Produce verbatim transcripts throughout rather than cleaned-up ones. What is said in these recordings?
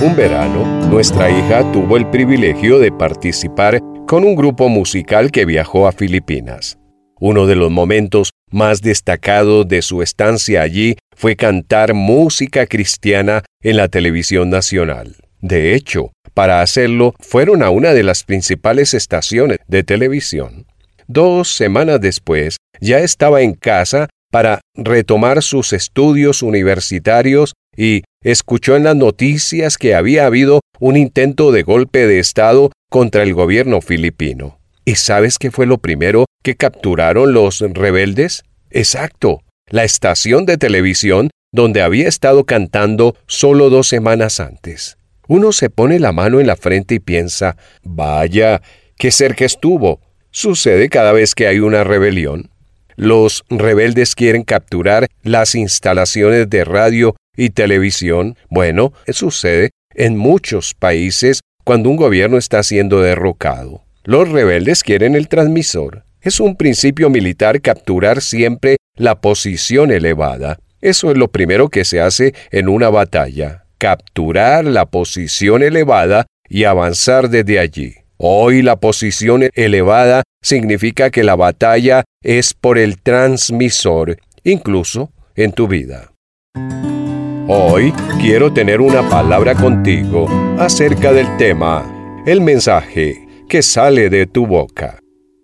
Un verano, nuestra hija tuvo el privilegio de participar con un grupo musical que viajó a Filipinas. Uno de los momentos más destacados de su estancia allí fue cantar música cristiana en la televisión nacional. De hecho, para hacerlo, fueron a una de las principales estaciones de televisión. Dos semanas después, ya estaba en casa para retomar sus estudios universitarios y escuchó en las noticias que había habido un intento de golpe de Estado contra el gobierno filipino. ¿Y sabes qué fue lo primero que capturaron los rebeldes? Exacto, la estación de televisión donde había estado cantando solo dos semanas antes. Uno se pone la mano en la frente y piensa, vaya, qué cerca estuvo. Sucede cada vez que hay una rebelión. Los rebeldes quieren capturar las instalaciones de radio y televisión. Bueno, sucede en muchos países cuando un gobierno está siendo derrocado. Los rebeldes quieren el transmisor. Es un principio militar capturar siempre la posición elevada. Eso es lo primero que se hace en una batalla. Capturar la posición elevada y avanzar desde allí. Hoy la posición elevada significa que la batalla es por el transmisor, incluso en tu vida. Hoy quiero tener una palabra contigo acerca del tema, el mensaje que sale de tu boca.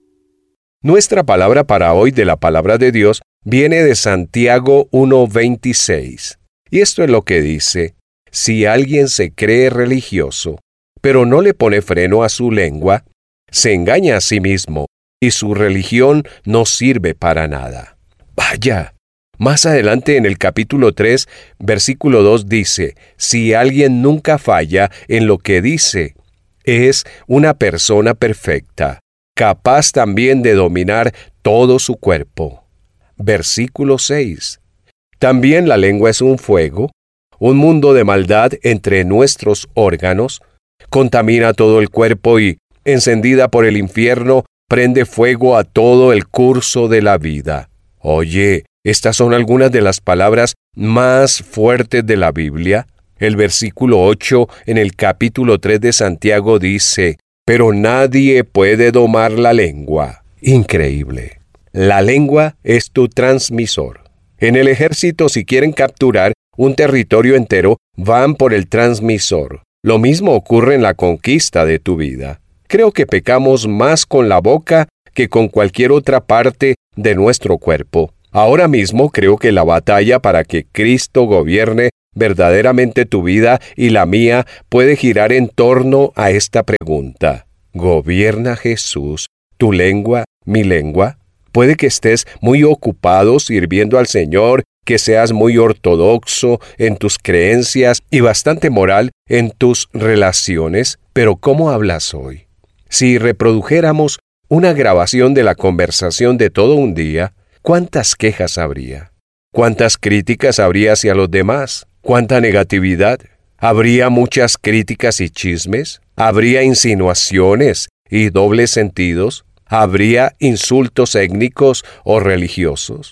Nuestra palabra para hoy de la palabra de Dios viene de Santiago uno veintiséis. Y esto es lo que dice: si alguien se cree religioso, pero no le pone freno a su lengua, se engaña a sí mismo y su religión no sirve para nada. Vaya. Más adelante en el capítulo tres, versículo dos dice, si alguien nunca falla en lo que dice, es una persona perfecta, capaz también de dominar todo su cuerpo. Versículo seis. También la lengua es un fuego, un mundo de maldad entre nuestros órganos, contamina todo el cuerpo y, encendida por el infierno, prende fuego a todo el curso de la vida. Oye, estas son algunas de las palabras más fuertes de la Biblia. El versículo ocho en el capítulo tres de Santiago dice, pero nadie puede domar la lengua. Increíble. La lengua es tu transmisor. En el ejército, si quieren capturar un territorio entero, van por el transmisor. Lo mismo ocurre en la conquista de tu vida. Creo que pecamos más con la boca que con cualquier otra parte de nuestro cuerpo. Ahora mismo creo que la batalla para que Cristo gobierne verdaderamente tu vida y la mía puede girar en torno a esta pregunta. ¿Gobierna Jesús tu lengua, mi lengua? Puede que estés muy ocupado sirviendo al Señor, que seas muy ortodoxo en tus creencias y bastante moral en tus relaciones, pero ¿cómo hablas hoy? Si reprodujéramos una grabación de la conversación de todo un día, ¿cuántas quejas habría? ¿Cuántas críticas habría hacia los demás? ¿Cuánta negatividad? ¿Habría muchas críticas y chismes? ¿Habría insinuaciones y dobles sentidos? ¿Habría insultos étnicos o religiosos?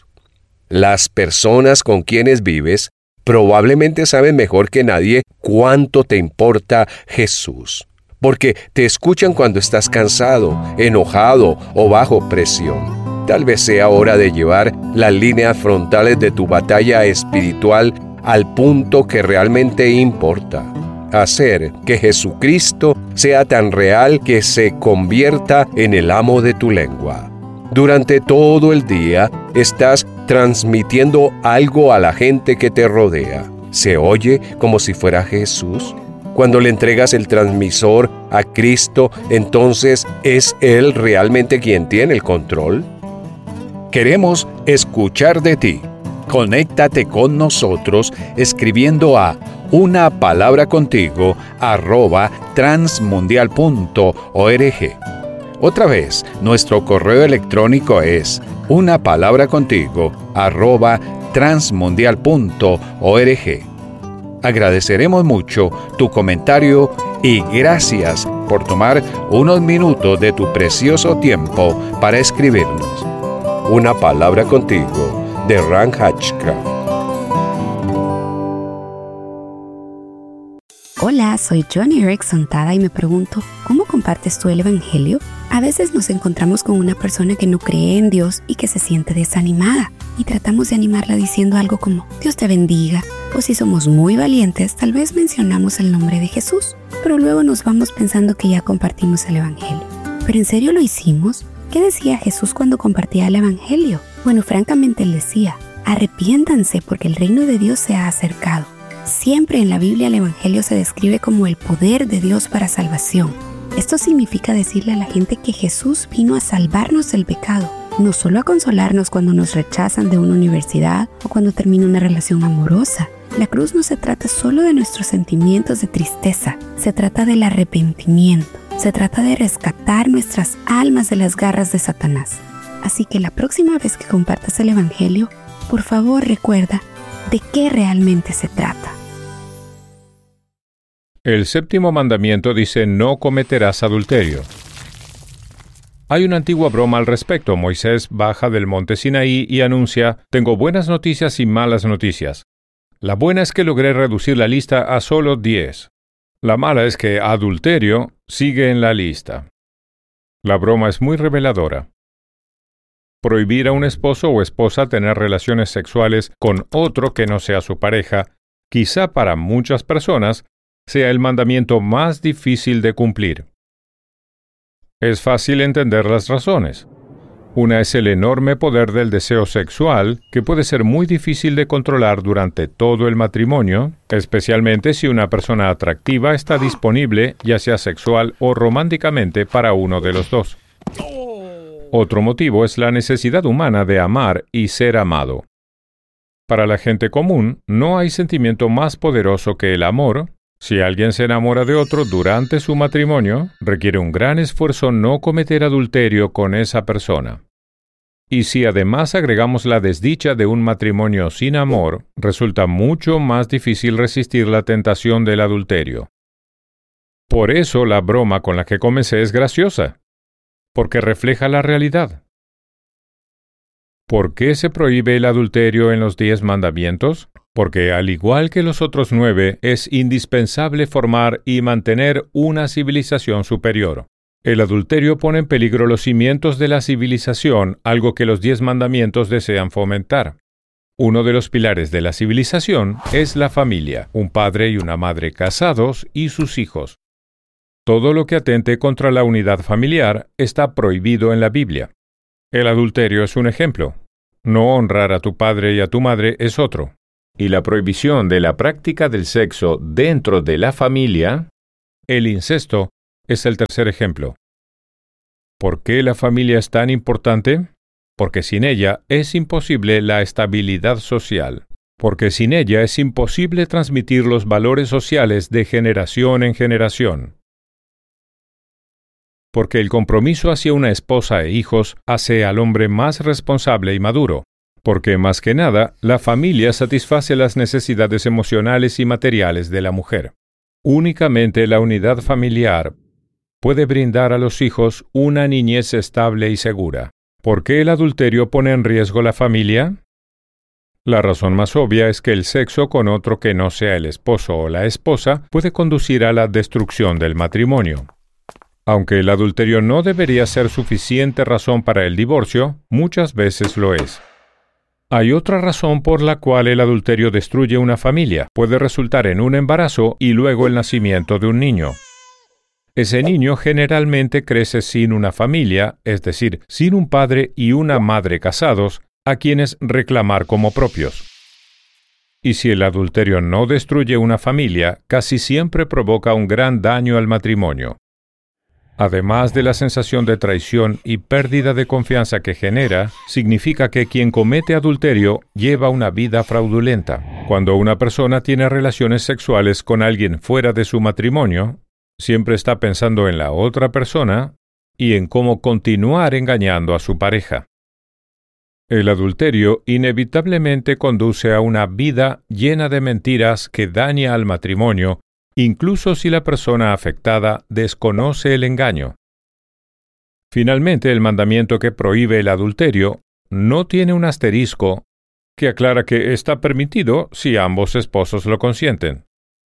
Las personas con quienes vives probablemente saben mejor que nadie cuánto te importa Jesús, porque te escuchan cuando estás cansado, enojado o bajo presión. Tal vez sea hora de llevar las líneas frontales de tu batalla espiritual al punto que realmente importa. Hacer que Jesucristo sea tan real que se convierta en el amo de tu lengua. Durante todo el día estás transmitiendo algo a la gente que te rodea. ¿Se oye como si fuera Jesús? Cuando le entregas el transmisor a Cristo, entonces ¿es Él realmente quien tiene el control? Queremos escuchar de ti. Conéctate con nosotros escribiendo a una palabra contigo arroba transmundial punto org. Otra vez, nuestro correo electrónico es una palabra contigo arroba transmundial punto org. Agradeceremos mucho tu comentario y gracias por tomar unos minutos de tu precioso tiempo para escribirnos. Una palabra contigo, de Ran Hatchcraft. Hola, soy Johnny Erickson Tada y me pregunto, ¿cómo compartes tú el Evangelio? A veces nos encontramos con una persona que no cree en Dios y que se siente desanimada y tratamos de animarla diciendo algo como Dios te bendiga, o si somos muy valientes tal vez mencionamos el nombre de Jesús, pero luego nos vamos pensando que ya compartimos el Evangelio. ¿Pero en serio lo hicimos? ¿Qué decía Jesús cuando compartía el Evangelio? Bueno, francamente él decía, arrepiéntanse porque el reino de Dios se ha acercado. Siempre en la Biblia el Evangelio se describe como el poder de Dios para salvación. Esto significa decirle a la gente que Jesús vino a salvarnos del pecado, no solo a consolarnos cuando nos rechazan de una universidad o cuando termina una relación amorosa. La cruz no se trata solo de nuestros sentimientos de tristeza, se trata del arrepentimiento, se trata de rescatar nuestras almas de las garras de Satanás. Así que la próxima vez que compartas el Evangelio, por favor recuerda de qué realmente se trata. El séptimo mandamiento dice, no cometerás adulterio. Hay una antigua broma al respecto. Moisés baja del monte Sinaí y anuncia, tengo buenas noticias y malas noticias. La buena es que logré reducir la lista a solo diez. La mala es que adulterio sigue en la lista. La broma es muy reveladora. Prohibir a un esposo o esposa tener relaciones sexuales con otro que no sea su pareja, quizá para muchas personas, sea el mandamiento más difícil de cumplir. Es fácil entender las razones. Una es el enorme poder del deseo sexual, que puede ser muy difícil de controlar durante todo el matrimonio, especialmente si una persona atractiva está disponible, ya sea sexual o románticamente, para uno de los dos. Otro motivo es la necesidad humana de amar y ser amado. Para la gente común, no hay sentimiento más poderoso que el amor. Si alguien se enamora de otro durante su matrimonio, requiere un gran esfuerzo no cometer adulterio con esa persona. Y si además agregamos la desdicha de un matrimonio sin amor, resulta mucho más difícil resistir la tentación del adulterio. Por eso la broma con la que comencé es graciosa, porque refleja la realidad. ¿Por qué se prohíbe el adulterio en los diez mandamientos? Porque, al igual que los otros nueve, es indispensable formar y mantener una civilización superior. El adulterio pone en peligro los cimientos de la civilización, algo que los diez mandamientos desean fomentar. Uno de los pilares de la civilización es la familia, un padre y una madre casados y sus hijos. Todo lo que atente contra la unidad familiar está prohibido en la Biblia. El adulterio es un ejemplo. No honrar a tu padre y a tu madre es otro. Y la prohibición de la práctica del sexo dentro de la familia, el incesto, es el tercer ejemplo. ¿Por qué la familia es tan importante? Porque sin ella es imposible la estabilidad social. Porque sin ella es imposible transmitir los valores sociales de generación en generación. Porque el compromiso hacia una esposa e hijos hace al hombre más responsable y maduro. Porque, más que nada, la familia satisface las necesidades emocionales y materiales de la mujer. Únicamente la unidad familiar puede brindar a los hijos una niñez estable y segura. ¿Por qué el adulterio pone en riesgo la familia? La razón más obvia es que el sexo con otro que no sea el esposo o la esposa puede conducir a la destrucción del matrimonio. Aunque el adulterio no debería ser suficiente razón para el divorcio, muchas veces lo es. Hay otra razón por la cual el adulterio destruye una familia. Puede resultar en un embarazo y luego el nacimiento de un niño. Ese niño generalmente crece sin una familia, es decir, sin un padre y una madre casados, a quienes reclamar como propios. Y si el adulterio no destruye una familia, casi siempre provoca un gran daño al matrimonio. Además de la sensación de traición y pérdida de confianza que genera, significa que quien comete adulterio lleva una vida fraudulenta. Cuando una persona tiene relaciones sexuales con alguien fuera de su matrimonio, siempre está pensando en la otra persona y en cómo continuar engañando a su pareja. El adulterio inevitablemente conduce a una vida llena de mentiras que daña al matrimonio, incluso si la persona afectada desconoce el engaño. Finalmente, el mandamiento que prohíbe el adulterio no tiene un asterisco que aclara que está permitido si ambos esposos lo consienten.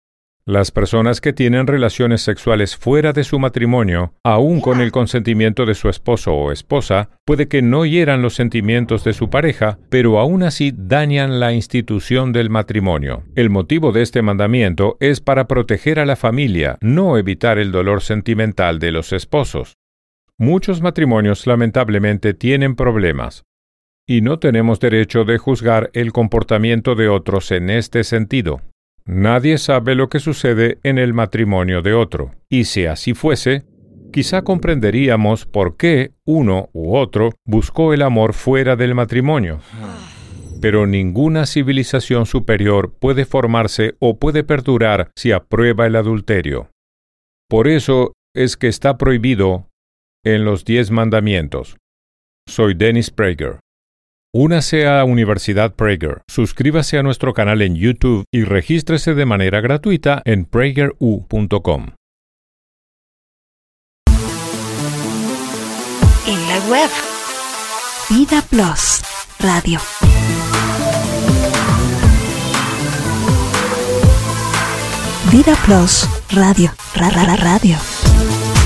Las personas que tienen relaciones sexuales fuera de su matrimonio, aun con el consentimiento de su esposo o esposa, puede que no hieran los sentimientos de su pareja, pero aún así dañan la institución del matrimonio. El motivo de este mandamiento es para proteger a la familia, no evitar el dolor sentimental de los esposos. Muchos matrimonios lamentablemente tienen problemas, y no tenemos derecho de juzgar el comportamiento de otros en este sentido. Nadie sabe lo que sucede en el matrimonio de otro, y si así fuese, quizá comprenderíamos por qué uno u otro buscó el amor fuera del matrimonio. Pero ninguna civilización superior puede formarse o puede perdurar si aprueba el adulterio. Por eso es que está prohibido en los diez mandamientos. Soy Dennis Prager. Únase a Universidad Prager, suscríbase a nuestro canal en YouTube y regístrese de manera gratuita en prager u punto com. En la web, Vida Plus Radio. Vida Plus Radio. Ra, ra, ra, radio.